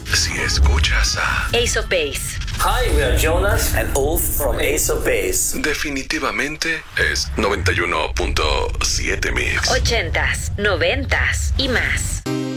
si escuchas a Ace of Base. Hi, we are Jonas and Ulf from Ace of Base. definitivamente es 91.7 Mix. 80s, 90s y más.